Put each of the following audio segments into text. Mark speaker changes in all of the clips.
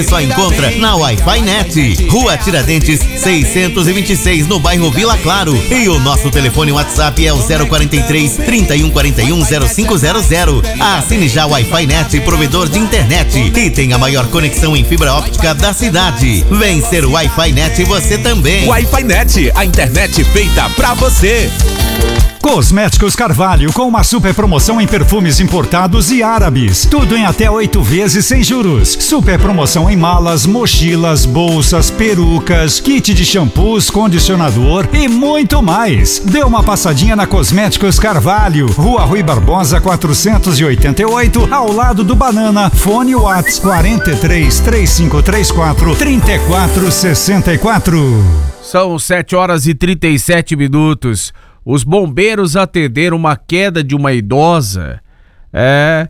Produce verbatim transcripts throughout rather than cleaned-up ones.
Speaker 1: só encontra na Wi-Fi Net, Rua Tiradentes seiscentos e vinte e seis, no bairro Vila Claro. E o nosso telefone WhatsApp é o zero quarenta e três, trinta e um quarenta e um, zero cinco zero zero. Assine já o Wi-Fi Net, provedor de internet, e tem a maior conexão em fibra óptica da cidade. Vem ser o Wi-Fi Net você também.
Speaker 2: Wi-Fi Net, a internet feita pra você.
Speaker 3: Cosméticos Carvalho, com uma super promoção em perfumes importados e árabes. Tudo em até oito vezes sem juros. Super promoção em malas, mochilas, bolsas, perucas, kit de shampoos, condicionador e muito mais. Dê uma passadinha na Cosméticos Carvalho, Rua Rui Barbosa quatrocentos e oitenta e oito, ao lado do Banana. Fone Whats quarenta e três, três cinco três quatro, trinta e quatro sessenta e quatro.
Speaker 4: São sete horas e trinta e sete minutos. Os bombeiros atenderam uma queda de uma idosa. É,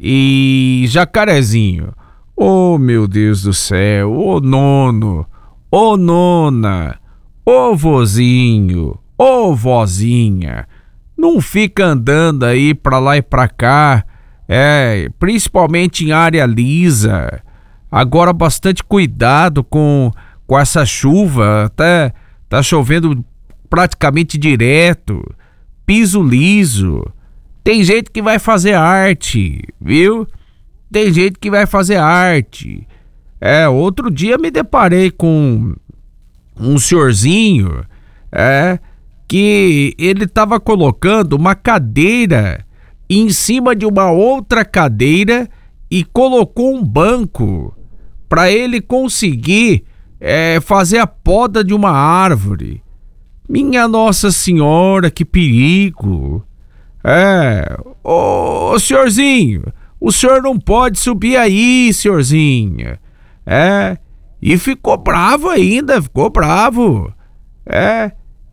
Speaker 4: e Jacarezinho. Oh, meu Deus do céu. Ô, nono. Ô, nona. Ô, vozinho. Ô, vozinha. Não fica andando aí pra lá e pra cá. É, principalmente em área lisa. Agora, bastante cuidado com, com essa chuva. Tá, tá chovendo praticamente direto, piso liso. Tem gente que vai fazer arte, viu? Tem gente que vai fazer arte. É, outro dia me deparei com um senhorzinho, é, que ele tava colocando uma cadeira em cima de uma outra cadeira e colocou um banco para ele conseguir é, fazer a poda de uma árvore. Minha Nossa Senhora, que perigo. É, ô, ô senhorzinho, o senhor não pode subir aí, senhorzinho. É, e ficou bravo ainda, ficou bravo. É,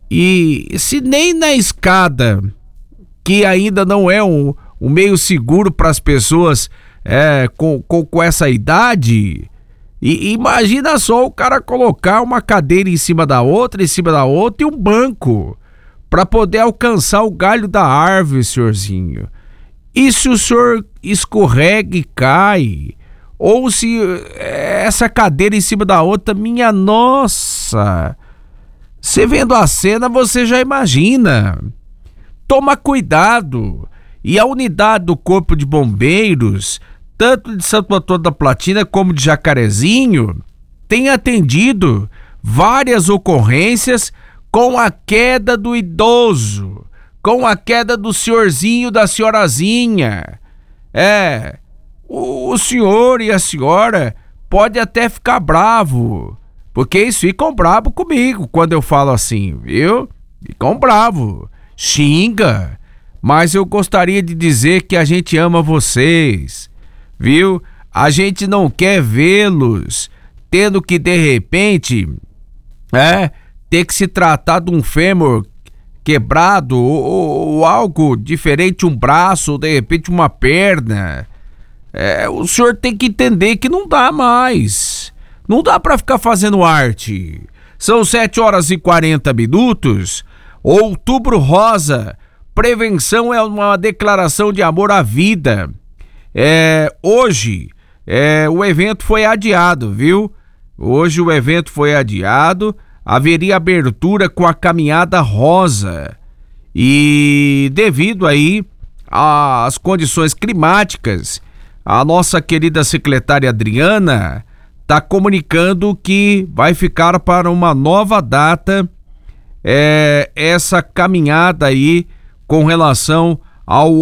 Speaker 4: e se nem na escada, que ainda não é um, um meio seguro para as pessoas é, com, com, com essa idade... E imagina só o cara colocar uma cadeira em cima da outra, em cima da outra e um banco para poder alcançar o galho da árvore, senhorzinho. E se o senhor escorrega e cai? Ou se essa cadeira em cima da outra, minha nossa! Você vendo a cena, você já imagina. Toma cuidado. E a unidade do Corpo de Bombeiros, tanto de Santo Antônio da Platina como de Jacarezinho, tem atendido várias ocorrências com a queda do idoso, com a queda do senhorzinho, da senhorazinha. É, o, o senhor e a senhora pode até ficar bravo, porque eles ficam bravos comigo quando eu falo assim, viu? Ficam bravos, xinga, mas eu gostaria de dizer que a gente ama vocês, viu? A gente não quer vê-los tendo que, de repente, é, ter que se tratar de um fêmur quebrado ou, ou algo diferente, um braço, ou de repente uma perna. É, o senhor tem que entender que não dá mais. Não dá pra ficar fazendo arte. São sete horas e quarenta minutos. Outubro Rosa. Prevenção é uma declaração de amor à vida. É, hoje é, o evento foi adiado, viu? Hoje o evento foi adiado. Haveria abertura com a caminhada rosa. E devido aí às condições climáticas, a nossa querida secretária Adriana está comunicando que vai ficar para uma nova data é, essa caminhada aí com relação ao